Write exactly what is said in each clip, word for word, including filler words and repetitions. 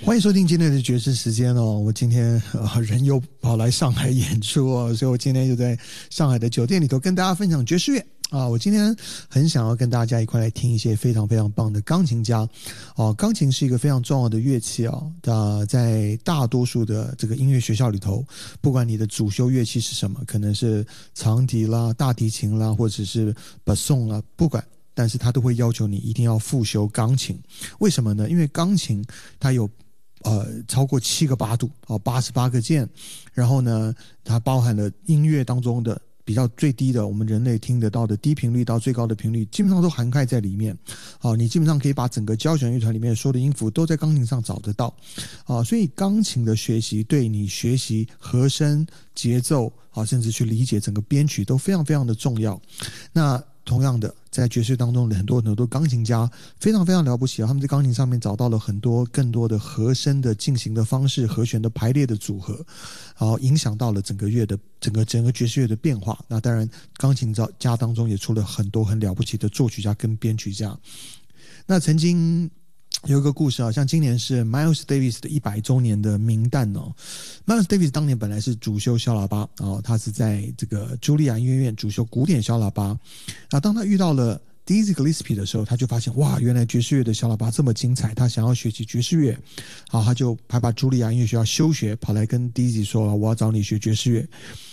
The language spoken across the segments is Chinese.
欢迎收听今天的爵士时间哦！我今天、呃、人又跑来上海演出哦，所以我今天就在上海的酒店里头跟大家分享爵士乐啊！我今天很想要跟大家一块来听一些非常非常棒的钢琴家哦。钢琴是一个非常重要的乐器哦，呃、在大多数的这个音乐学校里头，不管你的主修乐器是什么，可能是长笛啦、大提琴啦，或者是巴松啦，不管。但是他都会要求你一定要复修钢琴，为什么呢？因为钢琴它有呃超过七个八度哦，八十八个键，然后呢，它包含了音乐当中的比较最低的我们人类听得到的低频率到最高的频率，基本上都涵盖在里面。好、哦，你基本上可以把整个交响乐团里面所有的音符都在钢琴上找得到。啊、哦，所以钢琴的学习对你学习和声、节奏啊、哦，甚至去理解整个编曲都非常非常的重要。那同样的，在爵士当中的很多很多钢琴家非常非常了不起啊！他们在钢琴上面找到了很多更多的和声的进行的方式、和弦的排列的组合，然后影响到了整个乐的整个整个爵士乐的变化。那当然，钢琴家当中也出了很多很了不起的作曲家跟编曲家。那曾经有一个故事啊，像今年是 Miles Davis 的一百周年的冥诞哦。Miles Davis 当年本来是主修小喇叭哦，他是在这个茱莉亚音乐院主修古典小喇叭。啊，当他遇到了 Dizzy Gillespie 的时候，他就发现哇，原来爵士乐的小喇叭这么精彩，他想要学习爵士乐。好，他就还把茱莉亚音乐学校休学，跑来跟 Dizzy 说：“我要找你学爵士乐。”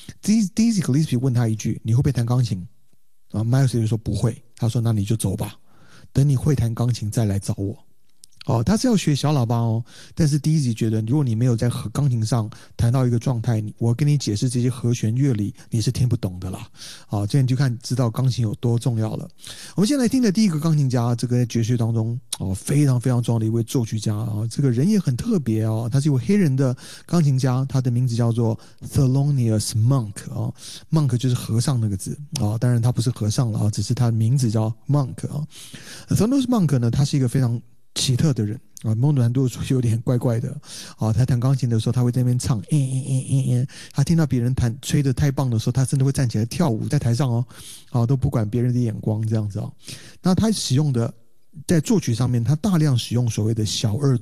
Dizzy Gillespie 问他一句：“你会不会弹钢琴？”啊 ，Miles Davis 说：“不会。”他说：“那你就走吧，等你会弹钢琴再来找我。”哦，他是要学小喇叭哦，但是Dizzy觉得，如果你没有在和钢琴上弹到一个状态，我跟你解释这些和弦乐理，你是听不懂的啦。好，这样你就看知道钢琴有多重要了。我们先来听的第一个钢琴家，这个在爵士当中哦非常非常重要的一位作曲家啊，这个人也很特别哦，他是一位黑人的钢琴家，他的名字叫做 Thelonious Monk 哦 ，Monk 就是和尚那个字啊、哦，当然他不是和尚了啊，只是他的名字叫 Monk 啊、哦。Thelonious Monk 呢，他是一个非常奇特的人啊，某种程度说有点怪怪的啊。他弹钢琴的时候，他会在那边唱，嗯嗯嗯嗯嗯。他听到别人弹吹得太棒的时候，他真的会站起来跳舞在台上哦，啊，都不管别人的眼光这样子哦。那他使用的在作曲上面，他大量使用所谓的小二